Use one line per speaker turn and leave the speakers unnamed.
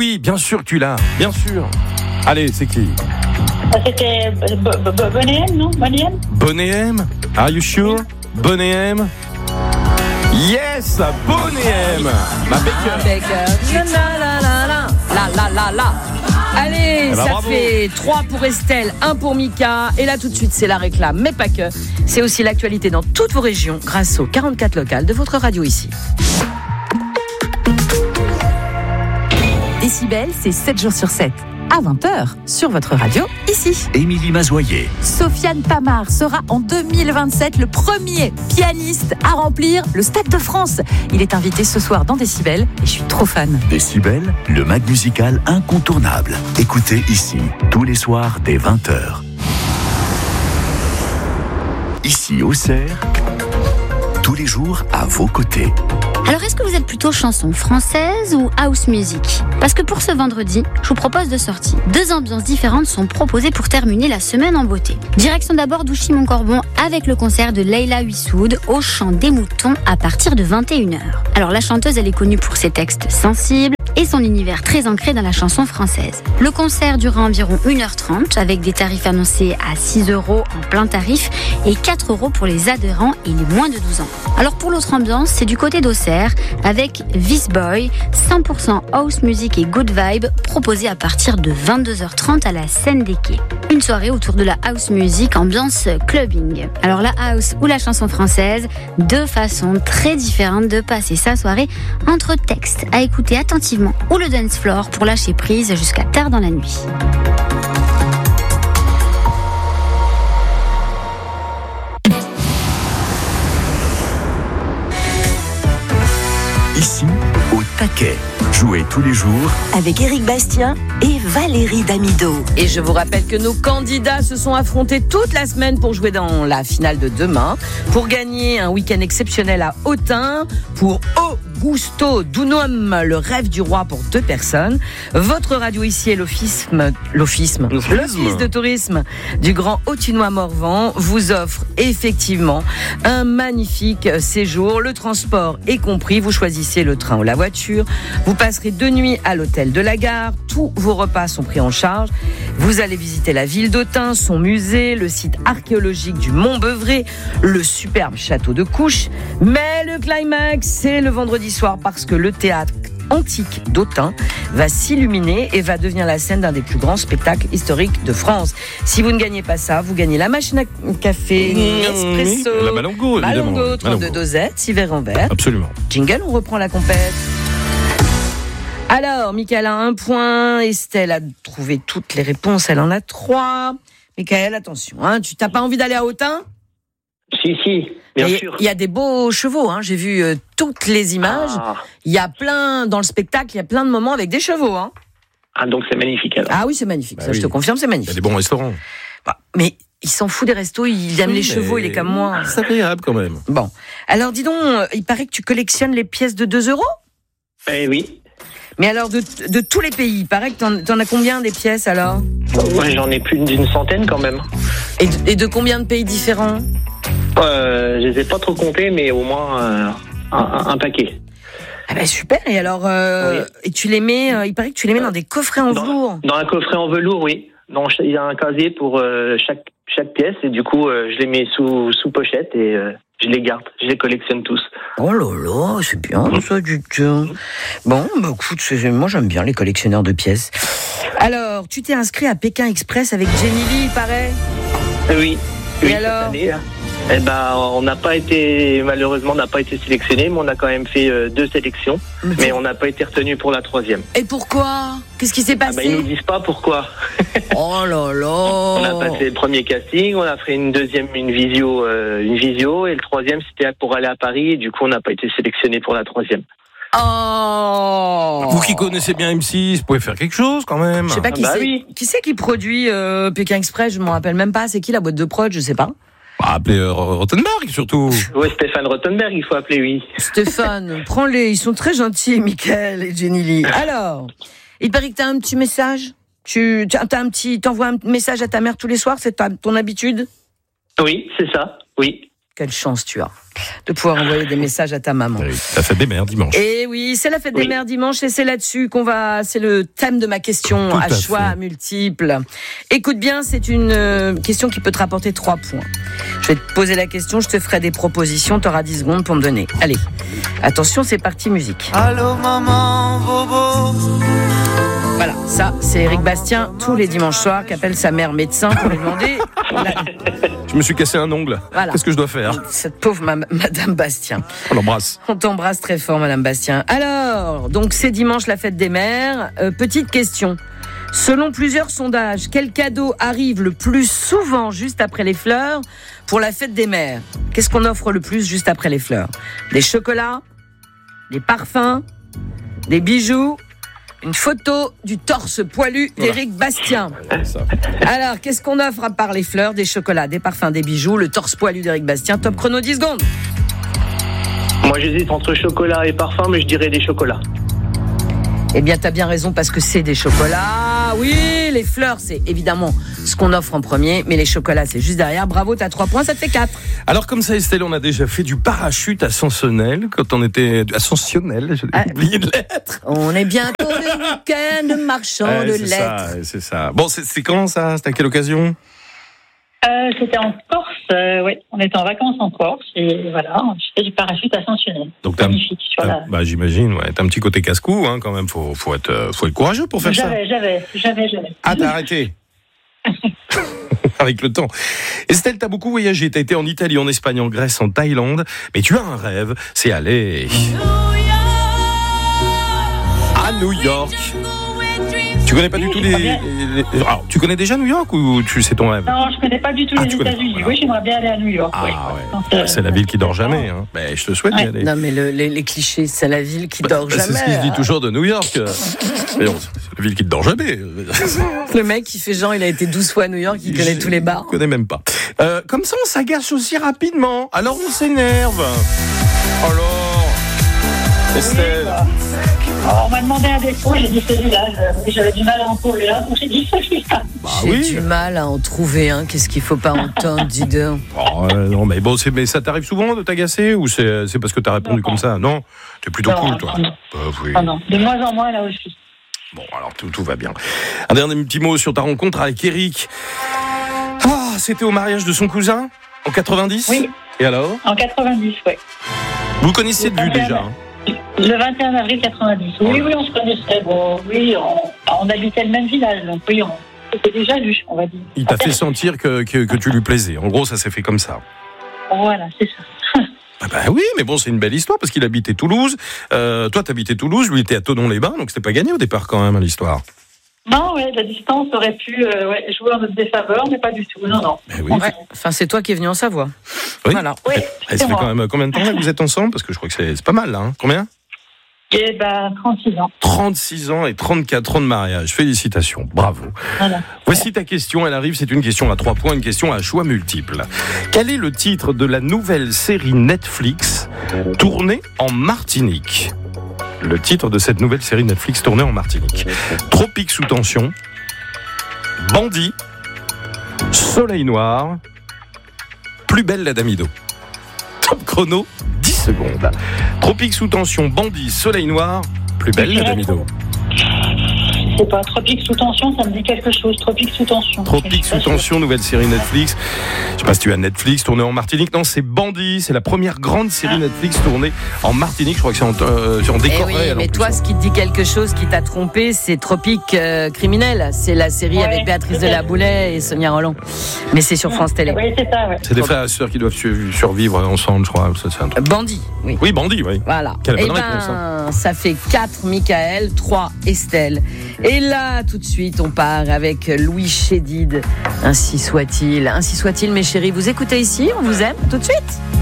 oui, bien sûr que tu l'as, bien sûr. Allez, c'est qui?
C'était Bonnet M, non? Bonnet M?
Bonnet M? Are you sure? Bonnet M? Yes, Bonnet M. Ma Baker.
La. Allez, ça
bravo.
fait 3 pour Estelle, 1 pour Mika. Et là, tout de suite, c'est la réclame, mais pas que. C'est aussi l'actualité dans toutes vos régions grâce aux 44 locales de votre radio ici.
Décibel, c'est 7 jours sur 7. À 20h, sur votre radio, ici.
Émilie Mazoyer.
Sofiane Pamar sera en 2027 le premier pianiste à remplir le Stade de France. Il est invité ce soir dans Décibel et je suis trop fan.
Décibel, le mag musical incontournable. Écoutez ici, tous les soirs dès 20h. Ici, Auxerre, tous les jours à vos côtés.
Alors, est-ce que vous êtes plutôt chanson française ou house music? Parce que pour ce vendredi, je vous propose deux sorties. 2 ambiances différentes sont proposées pour terminer la semaine en beauté. Direction d'abord d'Ouchy-Montcorbon avec le concert de Leila Huissoud au Chant des Moutons à partir de 21h. Alors, la chanteuse, elle est connue pour ses textes sensibles et son univers très ancré dans la chanson française. Le concert durera environ 1h30 avec des tarifs annoncés à 6 € en plein tarif et 4 € pour les adhérents et les moins de 12 ans. Alors pour l'autre ambiance, c'est du côté d'Auxerre avec This Boy, 100% house music et good vibe proposé à partir de 22h30 à la Scène des Quais. Une soirée autour de la house music ambiance clubbing. Alors la house ou la chanson française, 2 façons très différentes de passer sa soirée entre textes à écouter attentivement ou le dance floor pour lâcher prise jusqu'à tard dans la nuit.
Ici, au taquet. Jouez tous les jours
Avec Éric Bastien et Valérie Damido.
Et je vous rappelle que nos candidats se sont affrontés toute la semaine pour jouer dans la finale de demain, pour gagner un week-end exceptionnel à Autun, pour Augusto Dunum, le rêve du roi pour 2 personnes. Votre radio ici est l'Office de tourisme du Grand Autunois-Morvan vous offre effectivement un magnifique séjour. Le transport est compris. Vous choisissez le train ou la voiture. Vous passerez 2 nuits à l'hôtel de la gare. Tous vos repas sont pris en charge. Vous allez visiter la ville d'Autun, son musée, le site archéologique du Mont-Beuvray, le superbe château de Couches. Mais le climax, c'est le vendredi soir parce que le théâtre antique d'Autun va s'illuminer et va devenir la scène d'un des plus grands spectacles historiques de France. Si vous ne gagnez pas ça, vous gagnez la machine à café, Nespresso,
La Malongo,
32 dosettes, 6 verres en verre.
Absolument.
Jingle, on reprend la compète. Alors, Mickaël a 1 point, Estelle a trouvé toutes les réponses, elle en a 3. Mickaël, attention, tu t'as pas envie d'aller à Autun?
Si, bien sûr.
Il y a des beaux chevaux, j'ai vu toutes les images. Il y a plein, dans le spectacle, il y a plein de moments avec des chevaux.
Donc c'est magnifique alors.
Ah oui, c'est magnifique, je te confirme, c'est
Il y
magnifique.
a des bons restaurants.
Mais il s'en fout des restos, il aime les chevaux, il est comme moi.
C'est agréable quand même.
Bon, alors dis donc, il paraît que tu collectionnes les pièces de 2 €?
Eh oui.
Mais alors, de tous les pays, il paraît que t'en as combien des pièces alors?
Moi j'en ai plus d'une centaine quand même.
Et de combien de pays différents?
Je les ai pas trop comptés, mais au moins un paquet.
Ah ben super, et alors,
Oui.
et tu les mets, il paraît que tu les mets dans des coffrets en velours.
Dans un coffret en velours, oui. Il y a un casier pour chaque pièce, et du coup je les mets sous pochette et je les garde, je les collectionne tous.
Oh là là, c'est bien ça du tout. Bon, écoute, moi j'aime bien les collectionneurs de pièces. Alors, tu t'es inscrit à Pékin Express avec Jenny Lee, il paraît?
Oui.
Et alors
cette année, on n'a pas été, malheureusement, on n'a pas été sélectionné, mais on a quand même fait 2 sélections, mais on n'a pas été retenu pour la 3e.
Et pourquoi? Qu'est-ce qui s'est passé?
Ils nous disent pas pourquoi.
Oh là là.
On a passé le premier casting, on a fait une deuxième, une visio, et le 3e c'était pour aller à Paris, et du coup on n'a pas été sélectionné pour la 3e.
Oh.
Vous qui connaissez bien M6, vous pouvez faire quelque chose quand même.
Je sais pas qui c'est qui produit Pékin Express, je m'en rappelle même pas. C'est qui la boîte de prod, je sais pas.
Appelez Rothenberg surtout.
Oui, Stéphane Rothenberg, il faut appeler, oui.
Stéphane, prends-les, ils sont très gentils, Mickaël et Jenny Lee. Alors, il paraît que t'as un petit message. T'envoies un message à ta mère tous les soirs, c'est ton habitude?
Oui, c'est ça, oui.
quelle chance tu as de pouvoir envoyer des messages à ta maman.
Oui, la fête des mères dimanche.
Et oui, c'est la fête des mères dimanche et c'est là-dessus c'est le thème de ma question
Tout
à
à
choix
fait.
multiples. Écoute bien, c'est une question qui peut te rapporter 3 points. Je vais te poser la question, je te ferai des propositions, tu auras 10 secondes pour me donner. Allez, attention, c'est parti musique.
Allô maman, bobo.
Voilà, ça, c'est Éric Bastien, tous les dimanches soirs, qui appelle sa mère médecin pour lui demander...
Je me suis cassé un ongle.
Voilà.
Qu'est-ce que je dois faire?
Cette pauvre Madame Bastien.
On l'embrasse.
On t'embrasse très fort, Madame Bastien. Alors, donc c'est dimanche la fête des mères. Petite question. Selon plusieurs sondages, quel cadeau arrive le plus souvent juste après les fleurs pour la fête des mères? Qu'est-ce qu'on offre le plus juste après les fleurs? Des chocolats? Des parfums? Des bijoux? Une photo du torse poilu d'Éric Bastien.
Ça.
Alors, qu'est-ce qu'on offre à part les fleurs, des chocolats, des parfums, des bijoux, le torse poilu d'Éric Bastien? Top chrono 10 secondes.
Moi, j'hésite entre chocolat et parfum, mais je dirais des chocolats.
Eh bien, t'as bien raison parce que c'est des chocolats. Oui, les fleurs, c'est évidemment ce qu'on offre en premier, mais les chocolats, c'est juste derrière. Bravo, t'as 3 points, ça te fait 4.
Alors comme ça, Estelle, on a déjà fait du parachute ascensionnel quand on était ascensionnel. J'ai oublié de l'être.
On est bientôt le week-end marchand de lettres.
C'est ça. Bon, c'est quand ça? C'était à quelle occasion?
C'était en Corse, oui. On était en vacances en Corse et voilà, je fais du parachute ascensionnel.
Donc
magnifique.
bah j'imagine, ouais. T'as un petit côté casse-cou, hein, quand même. Faut être courageux pour faire ça.
J'avais.
Ah, t'as arrêté. Avec le temps. Estelle, t'as beaucoup voyagé. T'as été en Italie, en Espagne, en Grèce, en Thaïlande. Mais tu as un rêve, c'est aller à New York. Tu connais pas du tout Alors, tu connais déjà New York ou c'est ton rêve?
Non, je connais pas du tout les États-Unis.
Voilà.
Oui, j'aimerais bien aller à New York.
Ah
oui.
ouais.
Donc,
c'est la ville qui dort jamais. Hein. Ben, je te souhaite d'y aller.
Non, mais les clichés, c'est la ville qui dort jamais.
C'est ce qui se dit toujours de New York. Mais bon, c'est la ville qui ne dort jamais.
Le mec qui fait genre, il a été 12 fois à New York, il connaît tous les bars.
Je connais même pas. Comme ça, on s'agace aussi rapidement. Alors, on s'énerve. Alors, Estelle.
On m'a demandé un défaut, j'ai dit celui-là. J'avais du mal à en trouver un, donc j'ai dit celui-là.
J'ai du mal à en trouver un. Qu'est-ce qu'il faut pas entendre, dis donc.
Oh, non, mais bon, mais ça t'arrive souvent de t'agacer ou c'est parce que t'as répondu comme ça? Non, t'es plutôt cool, toi. Oui.
Non, de moins en moins là aussi.
Bon, alors tout va bien. Un dernier petit mot sur ta rencontre avec Eric. Ah, c'était au mariage de son cousin en 90?
Oui.
Et alors?
En 90, oui.
Vous connaissiez de vue déjà?
Le 21 avril 90. Oui, on se connaissait. Bon, oui, on habitait le même village, donc oui, on s'était déjà vu, on va dire.
Il t'a fait sentir que tu lui plaisais. En gros, ça s'est fait comme ça.
Voilà, c'est ça.
Ah bah oui, mais bon, c'est une belle histoire parce qu'il habitait Toulouse. Toi, t'habitais Toulouse, lui était à Thonon-les-Bains, donc c'était pas gagné au départ quand même, l'histoire.
Non, la distance aurait pu jouer en notre défaveur, mais pas du tout. Non.
Mais oui.
Ouais. Enfin, c'est toi qui es venu en Savoie.
Oui.
Voilà.
Oui,
Ça fait quand même combien de temps là, que vous êtes ensemble? Parce que je crois que c'est pas mal, là. Hein. Combien?
36 ans.
36 ans et 34 ans de mariage. Félicitations, bravo.
Voilà.
Voici ta question, elle arrive, c'est une question à 3 points, une question à choix multiples. Quel est le titre de la nouvelle série Netflix tournée en Martinique? Le titre de cette nouvelle série Netflix tournée en Martinique. Tropique sous tension, Bandit, Soleil noir, Plus belle la Damido. Top chrono, 10 secondes. Tropique sous tension, Bandit, Soleil noir, Plus belle la Damido.
Je sais pas, Tropique sous tension, ça me dit quelque chose. Tropique sous tension.
Tropique sous tension, nouvelle série Netflix. Je sais pas si tu as Netflix tournée en Martinique. Non, c'est Bandit. C'est la première grande série Netflix tournée en Martinique. Je crois que c'est en décor
oui,
réel.
mais toi, ce qui te dit quelque chose, qui t'a trompé, c'est Tropique criminel. C'est la série avec Béatrice Delaboulet et Sonia Rolland. Mais c'est sur France Télé.
Oui, c'est ça, ouais.
C'est des frères et sœurs qui doivent survivre ensemble, je crois. C'est un truc.
Bandit, oui.
Oui, Bandit, oui.
Voilà.
Quelle
Eh
bonne réponse, hein.
ça fait 4 Michael, 3 Estelle. Et là, tout de suite, on part avec Louis Chédid. Ainsi soit-il, mes chéris. Vous écoutez ici, on vous aime. Tout de suite.